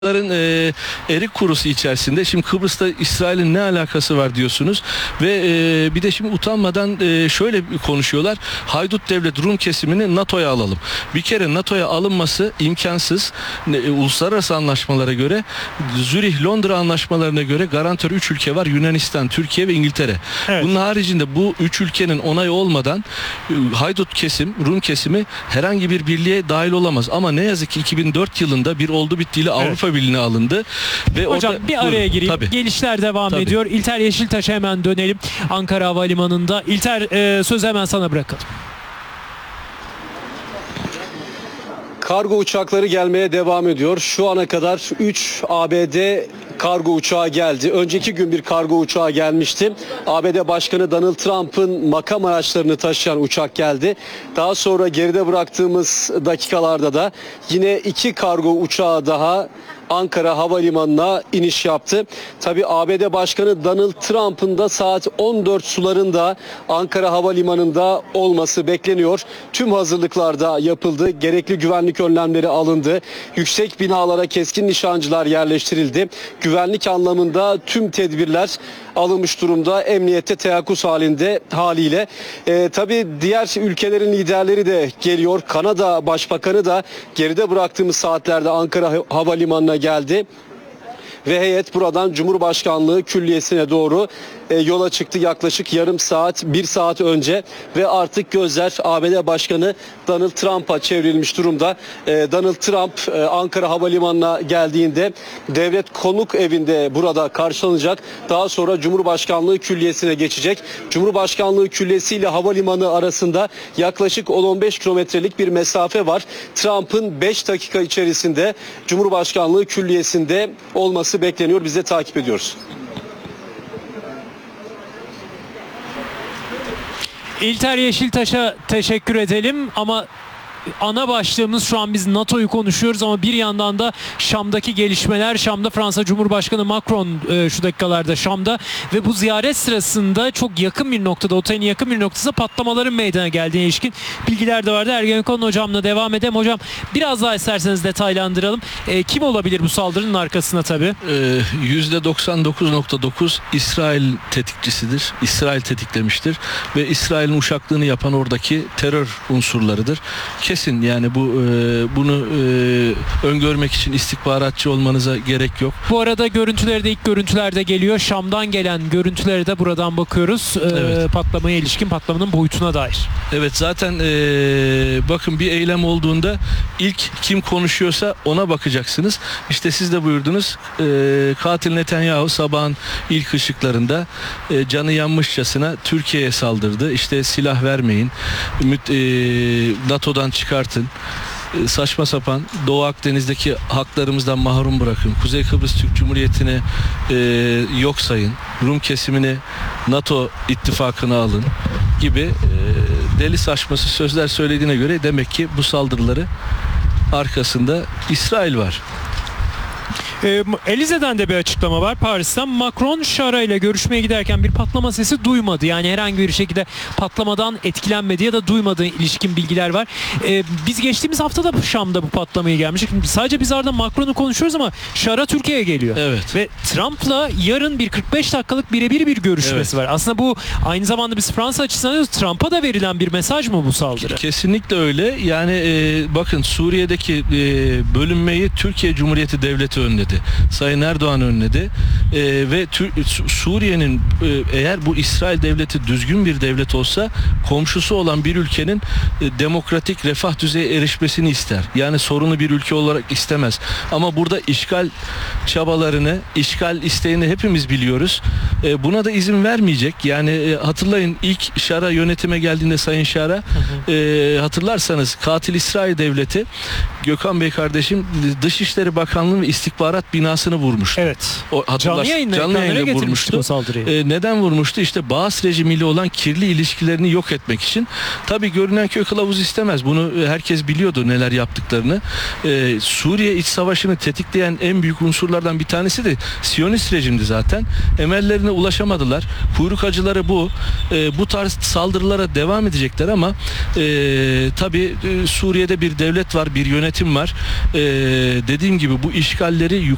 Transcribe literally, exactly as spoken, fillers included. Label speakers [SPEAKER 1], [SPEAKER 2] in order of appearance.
[SPEAKER 1] Bunların e, erik kurusu içerisinde. Şimdi Kıbrıs'ta İsrail'in ne alakası var diyorsunuz ve e, bir de şimdi utanmadan e, şöyle konuşuyorlar. Haydut devlet Rum kesimini NATO'ya alalım. Bir kere NATO'ya alınması imkansız. E, uluslararası anlaşmalara göre, Zürih Londra anlaşmalarına göre garantör üç ülke var: Yunanistan, Türkiye ve İngiltere. Evet. Bunun haricinde bu üç ülkenin onayı olmadan e, Haydut kesim, Rum kesimi herhangi bir birliğe dahil olamaz. Ama ne yazık ki iki bin dört yılında bir oldu bittiyle Avrupa evet. Birliği'ne alındı. Ve
[SPEAKER 2] hocam orada, bir araya buyurun, gireyim. Tabii. Gelişler devam tabii. ediyor. İlter Yeşiltaş'a hemen dönelim. Ankara Havalimanı'nda. İlter, e, sözü hemen sana bırakalım.
[SPEAKER 3] Kargo uçakları gelmeye devam ediyor. Şu ana kadar üç A B D kargo uçağı geldi. Önceki gün bir kargo uçağı gelmişti. A B D Başkanı Donald Trump'ın makam araçlarını taşıyan uçak geldi. Daha sonra geride bıraktığımız dakikalarda da yine iki kargo uçağı daha Ankara Havalimanı'na iniş yaptı. Tabii A B D Başkanı Donald Trump'ın da saat on dört sularında Ankara Havalimanı'nda olması bekleniyor. Tüm hazırlıklar da yapıldı. Gerekli güvenlik önlemleri alındı. Yüksek binalara keskin nişancılar yerleştirildi. Güvenlik anlamında tüm tedbirler alınmış durumda. Emniyette teyakkuz halinde haliyle. E, tabii diğer ülkelerin liderleri de geliyor. Kanada Başbakanı da geride bıraktığımız saatlerde Ankara Havalimanı'na geldi. Ve heyet buradan Cumhurbaşkanlığı Külliyesi'ne doğru e, yola çıktı yaklaşık yarım saat, bir saat önce ve artık gözler A B D Başkanı Donald Trump'a çevrilmiş durumda. E, Donald Trump e, Ankara Havalimanı'na geldiğinde devlet konuk evinde burada karşılanacak. Daha sonra Cumhurbaşkanlığı Külliyesi'ne geçecek. Cumhurbaşkanlığı Külliyesi ile havalimanı arasında yaklaşık on on beş kilometrelik bir mesafe var. Trump'ın beş dakika içerisinde Cumhurbaşkanlığı Külliyesi'nde olması bekleniyor. Biz de takip ediyoruz.
[SPEAKER 2] İlter Yeşiltaş'a teşekkür edelim ama ana başlığımız şu an biz NATO'yu konuşuyoruz ama bir yandan da Şam'daki gelişmeler. Şam'da Fransa Cumhurbaşkanı Macron e, şu dakikalarda Şam'da ve bu ziyaret sırasında çok yakın bir noktada, otelin yakın bir noktasında patlamaların meydana geldiğine ilişkin bilgiler de vardı. Ergenekon hocamla devam edelim. Hocam biraz daha isterseniz detaylandıralım. E, kim olabilir bu saldırının arkasında tabii?
[SPEAKER 1] yüzde doksan dokuz nokta dokuz İsrail tetikçisidir. İsrail tetiklemiştir ve İsrail'in uşaklığını yapan oradaki terör unsurlarıdır. Kesin yani bu e, bunu e, öngörmek için istihbaratçı olmanıza gerek yok.
[SPEAKER 2] Bu arada görüntüleri de ilk görüntülerde geliyor. Şam'dan gelen görüntülere de buradan bakıyoruz. E, evet. Patlamaya ilişkin, patlamanın boyutuna dair.
[SPEAKER 1] Evet, zaten e, bakın bir eylem olduğunda ilk kim konuşuyorsa ona bakacaksınız. İşte siz de buyurdunuz. E, katil Netanyahu sabahın ilk ışıklarında e, canı yanmışçasına Türkiye'ye saldırdı. İşte silah vermeyin. E, NATO'dan çıkartın. Saçma sapan Doğu Akdeniz'deki haklarımızdan mahrum bırakın. Kuzey Kıbrıs Türk Cumhuriyeti'ni e, yok sayın. Rum kesimini NATO ittifakına alın gibi e, deli saçması sözler söylediğine göre demek ki bu saldırıları arkasında İsrail var.
[SPEAKER 2] E, Elize'den de bir açıklama var. Paris'ten Macron Şara ile görüşmeye giderken bir patlama sesi duymadı. Yani herhangi bir şekilde patlamadan etkilenmedi ya da duymadığı ilişkin bilgiler var. E, biz geçtiğimiz hafta da Şam'da bu patlamaya gelmiştik. Sadece biz arada Macron'u konuşuyoruz ama Şara Türkiye'ye geliyor.
[SPEAKER 1] Evet.
[SPEAKER 2] Ve Trump'la yarın bir kırk beş dakikalık birebir bir görüşmesi evet. var. Aslında bu aynı zamanda biz Fransa açısından Trump'a da verilen bir mesaj mı bu saldırı?
[SPEAKER 1] Kesinlikle öyle. Yani e, bakın Suriye'deki e, bölünmeyi Türkiye Cumhuriyeti Devleti önledi. Sayın Erdoğan önledi ee, ve Suriye'nin e, eğer bu İsrail devleti düzgün bir devlet olsa komşusu olan bir ülkenin e, demokratik refah düzeyi erişmesini ister. Yani sorunu bir ülke olarak istemez. Ama burada işgal çabalarını, işgal isteğini hepimiz biliyoruz. E, buna da izin vermeyecek. Yani e, hatırlayın ilk Şara yönetime geldiğinde Sayın Şara hı hı. E, hatırlarsanız katil İsrail devleti Gökhan Bey kardeşim Dışişleri Bakanlığı ve İstihbarat binasını vurmuştu.
[SPEAKER 2] Evet.
[SPEAKER 1] O,
[SPEAKER 2] canlı yayında, canlı yayında vurmuştu. O saldırıyı.
[SPEAKER 1] Ee, neden vurmuştu? İşte Baas rejimiyle olan kirli ilişkilerini yok etmek için. Tabii görünen köy kılavuz istemez. Bunu herkes biliyordu neler yaptıklarını. Ee, Suriye iç savaşını tetikleyen en büyük unsurlardan bir tanesi de Siyonist rejimdi zaten. Emellerine ulaşamadılar. Kuyruk acıları bu. Ee, bu tarz saldırılara devam edecekler ama e, tabii e, Suriye'de bir devlet var, bir yönetim var. E, dediğim gibi bu işgalleri